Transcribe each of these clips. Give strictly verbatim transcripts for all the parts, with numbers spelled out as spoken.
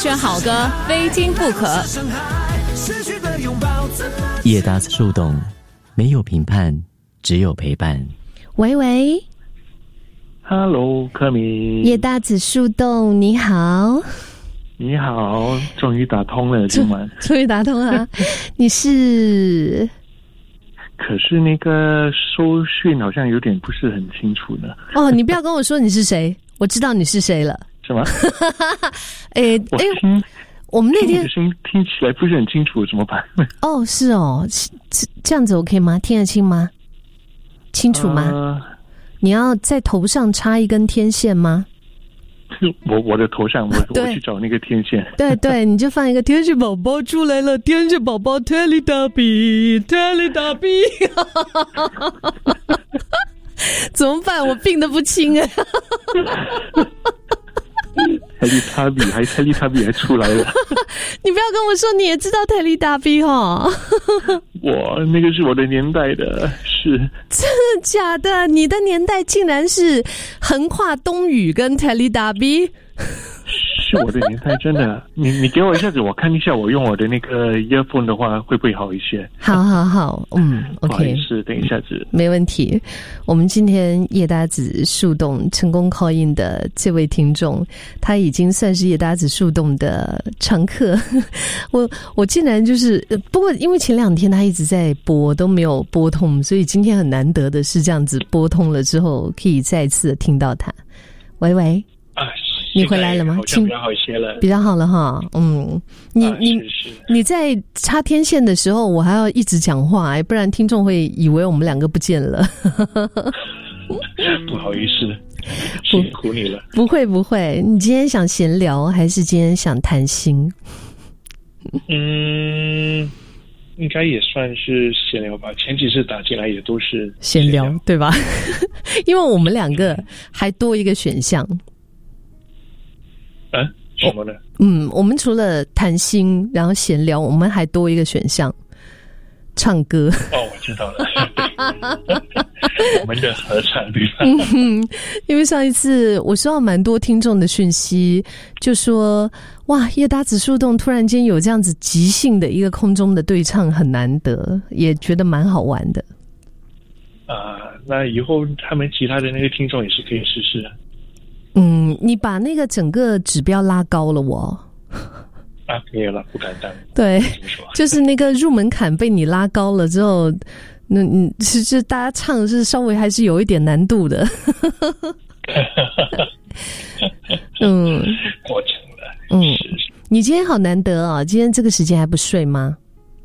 选好歌，非听不可。 叶搭子树洞，没有评判，只有陪伴。 喂喂 Hello， 柯米。 叶搭子树洞，你好。 你好，终于打通了，今晚终于打通了。你是？ 可是那个收讯好像有点不是很清楚呢。 哦，你不要跟我说你是谁，我知道你是谁了。 什么？ 哎哎，我们那天听声音听起来不是很清楚，怎么办？ 哦，是哦，这样子 OK 吗？听得清吗？清楚吗？呃、你要在头上插一根天线吗？ 我我的头上，我我去找那个天线。 对对，你就放一个天线宝宝出来了，天线宝宝 Teletubby Teletubby， 怎么办？我病得不轻哎。 Teletubby 还 Teletubby 还出来了。 你不要跟我说你也知道 Teletubby 哈。 我那个是我的年代的，是真的假的？你的年代竟然是横跨东宇跟 Teletubby？ 是我的年代，真的。你你给我一下子，我看一下，我用我的那个 earphone 的话，会不会好一些？ 好好好，嗯 ，OK， 不好意思，等一下子， 没问题。我们今天叶搭子树洞成功 call in 的这位听众，他已经算是叶搭子树洞的常客。我我竟然就是，不过因为前两天他一直在拨，都没有拨通，所以今天很难得的是这样子拨通了之后，可以再次的听到他。喂喂。 啊， 你回来了吗？ 比较好一些了， 比较好了哈。嗯，你、 啊、 你是是你在插天线的时候，我还要一直讲话、欸，不然听众会以为我们两个不见了。 不好意思，辛苦你了。 不会不会，你今天想闲聊还是今天想谈心？ 嗯，应该也算是闲聊吧。前几次打进来也都是闲聊，对吧？因为我们两个还多一个选项。 啊，什么呢？ 嗯，我们除了谈心，然后闲聊，我们还多一个选项，唱歌。 哦，我知道了，我们的合唱对吧？ 嗯，因为上一次我收到蛮多听众的讯息，就说哇，叶搭子树洞突然间有这样子即兴的一个空中的对唱，很难得，也觉得蛮好玩的。 啊、呃，那以后他们其他的那个听众也是可以试试的。 嗯，你把那个整个指标拉高了我。 啊，没有了，不敢当。 对，就是那个入门槛被你拉高了之后，那嗯，其实大家唱是稍微还是有一点难度的。嗯， 过程了。 嗯，你今天好难得啊！今天这个时间还不睡吗？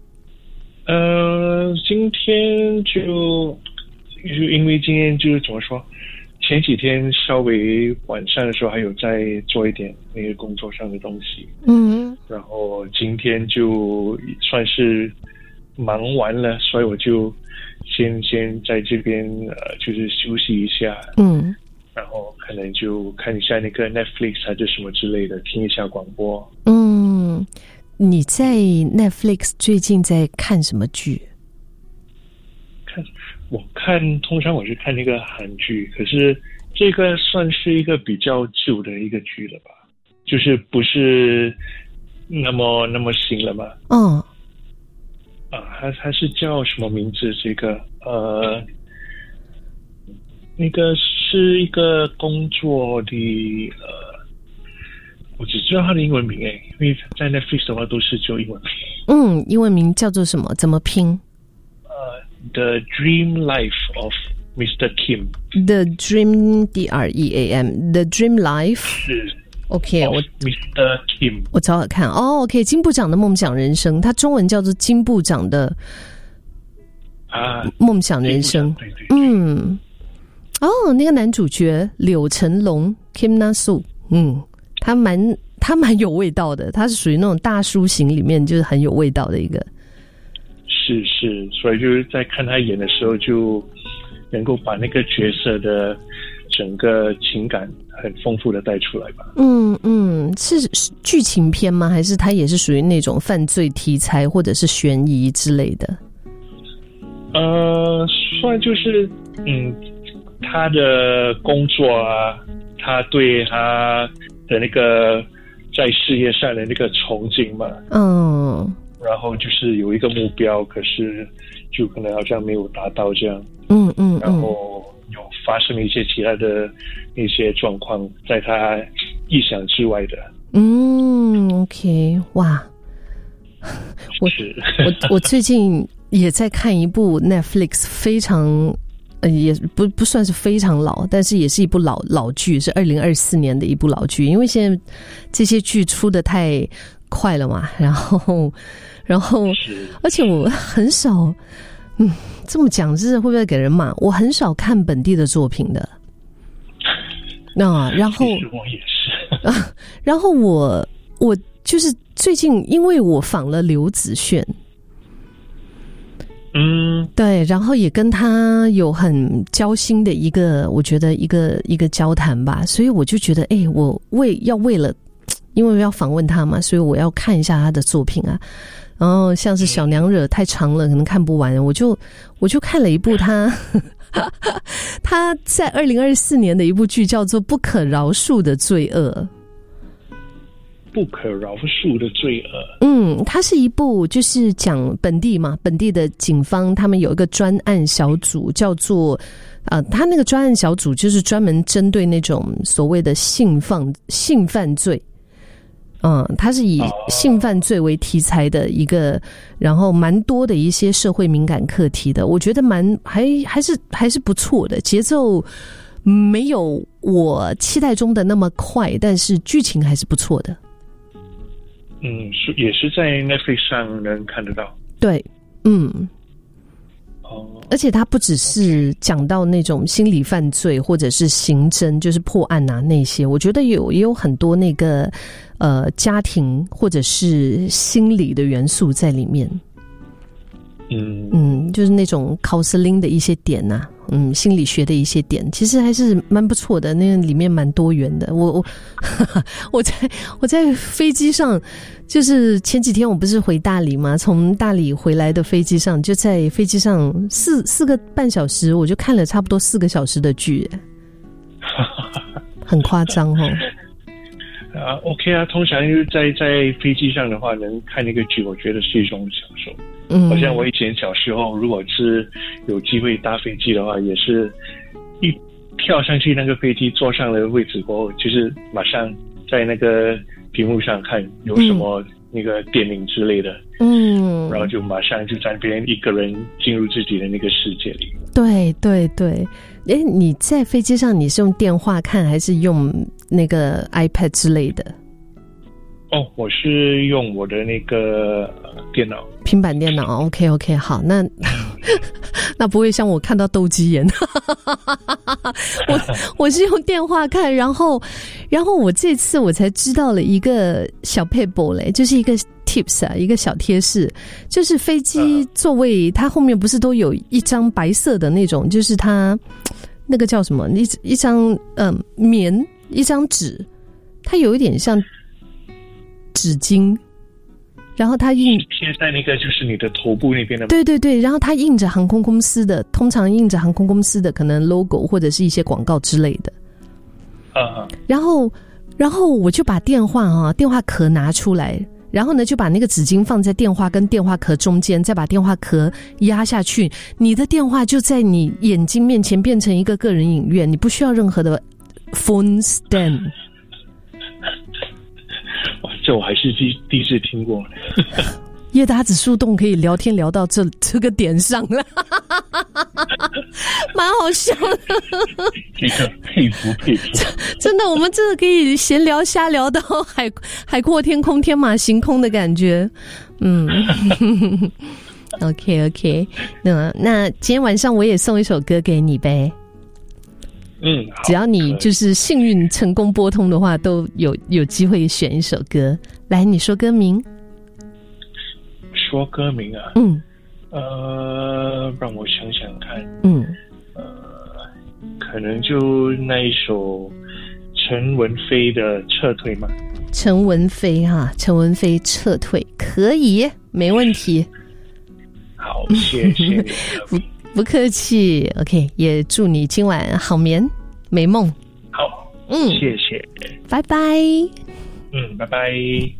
呃，今天就就因为今天就是怎么说？前几天稍微晚上的时候还有在做一点那个工作上的东西， 嗯， 然后今天就算是忙完了，所以我就先先在这边呃，就是休息一下， 嗯， 然后可能就看一下那个 Netflix 还是什么之类的，听一下广播。 嗯，你在 Netflix 最近在看什么剧？ 看。我看通常我是看那个韩剧，可是这个算是一个比较旧的一个剧了吧，就是不是那么那么新了嘛。 嗯， 啊，它它是叫什么名字？这个呃，那个是一个工作的呃，我只知道它的英文名诶，因为在 Netflix 的话都是叫英文名。 嗯，英文名叫做什么？怎么拼？ The Dream Life of Mister Kim. The Dream D R E A M. The Dream Life. 是 OK， 我 Mister Kim， 我找找看哦。OK， 金部长的梦想人生，它中文叫做金部长的啊梦想人生。 对对对， 嗯，哦，那个男主角柳成龙 Kim Na-soo， 嗯，他蛮他蛮有味道的，他是属于那种大叔型里面就是很有味道的一个。 是是，所以就是在看他演的时候，就能够把那个角色的整个情感很丰富的带出来吧。 嗯嗯，是剧情片吗？还是他也是属于那种犯罪题材或者是悬疑之类的？ 呃，算就是嗯，他的工作啊，他对他的那个在事业上的那个憧憬嘛。 嗯。 然后就是有一个目标，可是就可能好像没有达到这样。 嗯嗯。嗯然后有发生了一些其他的一些状况，在他意想之外的。 嗯 ，OK， 哇，我我我最近也在看一部 Netflix 非常呃也不不算是非常老，但是也是一部老老剧，是二零二四年的一部老剧。因为现在这些剧出的太快了嘛，然后然后而且我很少，嗯，这么讲是会不会给人骂？我很少看本地的作品的。那然后我也是啊，然后我我就是最近，因为我访了刘子铉， 嗯， 对，然后也跟他有很交心的一个，我觉得一个一个交谈吧，所以我就觉得，哎，我为要为了，因为要访问他嘛，所以我要看一下他的作品啊。然后像是小娘惹太长了，可能看不完，我就我就看了一部他。他在二零二四年的一部剧叫做《不可饶恕的罪恶》。 不可饶恕的罪恶。 嗯，它是一部就是讲本地嘛，本地的警方他们有一个专案小组，叫做呃，他那个专案小组就是专门针对那种所谓的性犯性犯罪。嗯，它是以性犯罪为题材的一个，然后蛮多的一些社会敏感课题的，我觉得蛮还还是还是不错的，节奏没有我期待中的那么快，但是剧情还是不错的。 嗯，是也是在 Netflix 上能看得到。 对，嗯。 哦， 而且它不只是讲到那种心理犯罪或者是刑侦，就是破案啊那些，我觉得有也有很多那个呃家庭或者是心理的元素在里面。 嗯嗯，就是那种 counseling 的一些点呐、啊，嗯，心理学的一些点，其实还是蛮不错的。那个里面蛮多元的。我我我在我在飞机上，就是前几天我不是回大理嘛，从大理回来的飞机上，就在飞机上四四个半小时，我就看了差不多四个小时的剧，很夸张哦。 啊 ，OK 啊，通常在在飞机上的话，能看一个剧，我觉得是一种享受。嗯，好像我以前小时候，如果是有机会搭飞机的话，也是一跳上去那个飞机，坐上了位置过后，就是马上在那个屏幕上看有什么那个电影之类的，嗯，然后就马上就在那边一个人进入自己的那个世界里。对对对，哎，你在飞机上你是用电话看还是用那个 iPad 之类的？ 哦，我是用我的那个电脑， 平板电脑。OK OK， 好，那那不会像我看到斗鸡眼。我我是用电话看，然后然后我这次我才知道了一个小撇步嘞，就是一个 tips 啊，一个小贴士，就是飞机座位它后面不是都有一张白色的那种，就是它那个叫什么，一一张嗯棉一张纸，它有一点像纸巾，然后它印贴在那个就是你的头部那边的。 对对对，然后它印着航空公司的，通常印着航空公司的可能 logo 或者是一些广告之类的。 啊、uh-huh. 然后然后我就把电话啊电话壳拿出来，然后呢就把那个纸巾放在电话跟电话壳中间，再把电话壳压下去，你的电话就在你眼睛面前变成一个个人影院，你不需要任何的 phone stand。 哇，这我还是第第一次听过。 叶达子树洞可以聊天聊到这这个点上了，蛮好笑的。 这个佩服佩服， 真的，我们真的可以闲聊瞎聊到海海阔天空、天马行空的感觉。嗯，OK OK， 那那今天晚上我也送一首歌给你呗。 嗯， 只要你就是幸运成功拨通的话，都有有机会选一首歌来。你说歌名？ 说歌名啊？ 嗯， 呃，让我想想看。 嗯， 呃，可能就那一首陈文飞的《撤退》吗？ 陈文飞哈，陈文飞《撤退》可以，没问题。 好，谢谢你。 不不客气 ，OK， 也祝你今晚好眠，美梦。 好， 嗯， 谢谢， 拜拜。 嗯，拜拜。